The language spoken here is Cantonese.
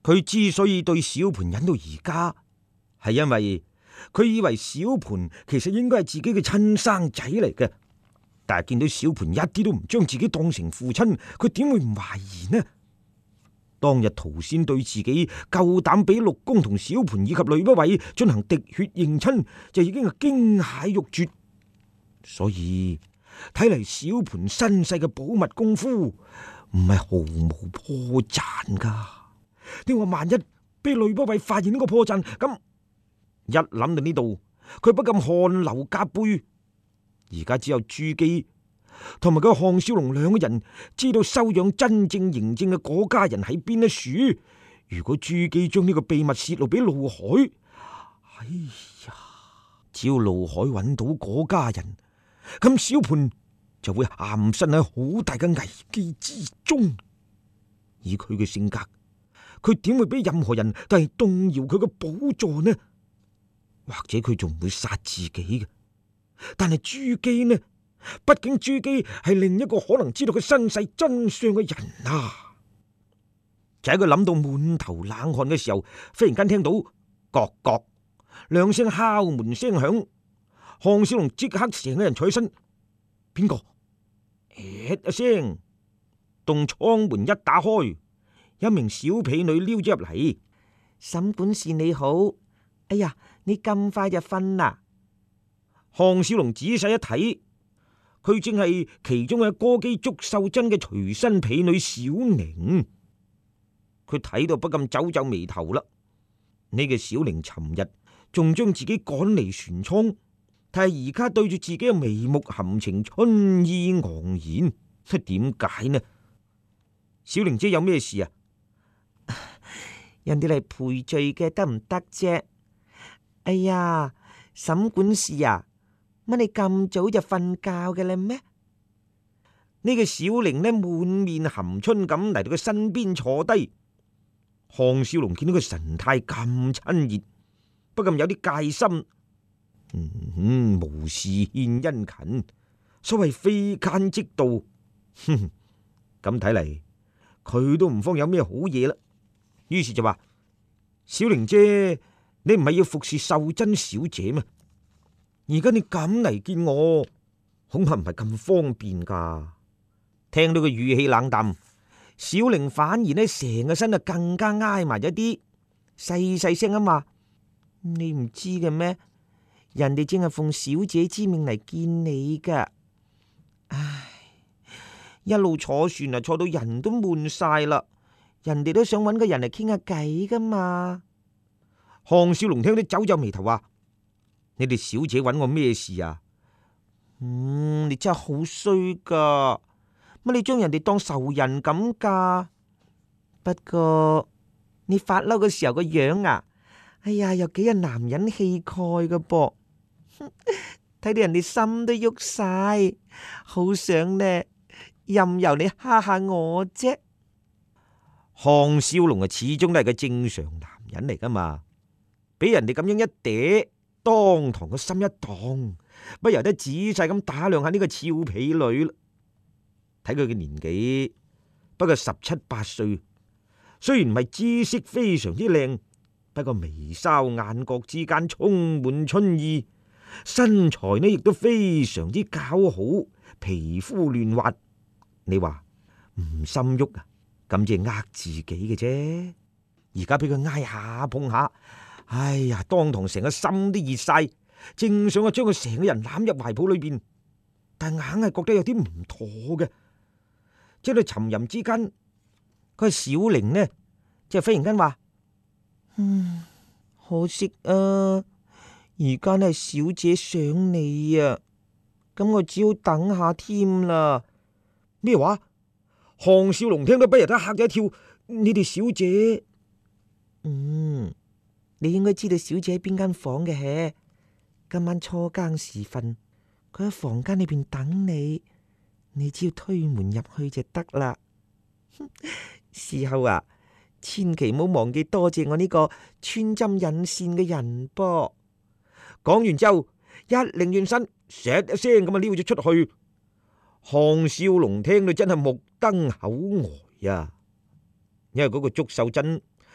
佢之所以對小盤忍到而家，係因為佢以為小盤其實應該係自己嘅親生仔嚟嘅。但係見到小盤一啲都唔將自己當成父親，佢點會唔懷疑呢？當日陶仙對自己夠膽俾陸公同小盤以及呂不韋進行滴血認親，就已經係驚駭欲絕。所以睇嚟小盤身世嘅保密功夫唔係毫無破綻噶。你話萬一俾呂不韋發現呢個破綻，咁一諗到呢度，佢不禁汗流浹背。而家只有朱姬同埋個項少龍兩個人知道收養真正嬴政嘅嗰家人喺邊一處。如果朱姬將呢個秘密泄露俾陸海，哎呀，只要陸海揾到嗰家人，咁小盤就會陷身喺好大嘅危機之中。以佢嘅性格，佢點會俾任何人都係動搖佢嘅寶座呢？或者佢仲唔會殺自己嘅？但係朱姬呢？畢竟朱姬係另一個可能知道佢身世真相嘅人啊！就喺佢諗到滿頭冷汗嘅時候，忽然間聽到咯咯兩聲敲門聲響，項少龍即刻成個人坐起身。邊個？一聲，棟倉門一打開，一名小婢女溜咗入嚟。 沈管事你好，哎呀，你咁快就瞓啦？ 項少龍仔細一睇，佢正係其中嘅歌姬祝秀珍嘅隨身婢女小寧。佢睇到不禁皺皺眉頭啦。呢個小寧尋日仲將自己趕離船艙，但係而家對住自己嘅眉目含情，春意盎然，點解呢？小寧姐有咩事啊？ 人哋嚟賠罪嘅，得唔得啫？哎呀，沈管事啊，乜你咁早就瞓覺嘅啦咩？ 呢個小寧呢，滿面含春咁嚟到佢身邊坐低。項少龍見到佢神態咁親熱，不禁有啲戒心。無事獻殷勤，所謂非奸即盜。咁睇嚟，佢都唔方有咩好嘢啦。於是就話：小寧姐，你唔係要服侍秀珍小姐咩？而家你咁嚟見我，恐怕唔係咁方便噶。聽到佢語氣冷淡，小寧反而呢成個身啊更加挨埋一啲，細細聲咁話：你唔知嘅咩？人哋正係奉小姐之命嚟見你噶。唉，一路坐船啊，坐到人都悶晒啦，人哋都想揾個人嚟傾下偈噶嘛。項少龍聽到皺皺眉頭話：你哋小姐揾我咩事啊？你真係好衰噶，乜你將人哋當仇人咁噶？不過你發嬲嘅時候個樣啊，哎呀，又幾有男人氣概噶噃，睇到人哋心都喐晒，好想呢任由你蝦下我啫。項少龍啊，始終都係個正常男人嚟噶嘛，俾人哋咁樣一嗲，當堂個心一蕩，不由得仔細咁打量下呢個俏婢女啦。睇佢嘅年紀不過17、18歲，雖然唔係姿色非常之靚，不過眉梢眼角之間充滿春意，身材呢亦都非常之姣好，皮膚嫩滑。你話唔心喐啊？咁即係呃自己嘅啫。而家俾佢挨下碰下，哎呀，當堂成個心都熱晒，正想將佢成個人攬入懷抱裏邊，但硬係覺得有啲唔妥嘅。即係沉吟之間，個小玲呢，即係忽然間話：可惜啊，而家呢係小姐想你啊，咁我只好等下添啦。咩話？項少龍聽到不由得嚇咗一跳。你哋小姐， 你應該知道小姐喺邊間房嘅。今晚初更時分，佢喺房間裏邊等你，你只要推門入去就得啦。事後啊，千祈唔好忘記多謝我呢個穿針引線嘅人噃。 講完之後，一擰轉身，唰一聲咁啊溜咗出去。項少龍聽到真係目瞪口呆啊！因為嗰個祝秀珍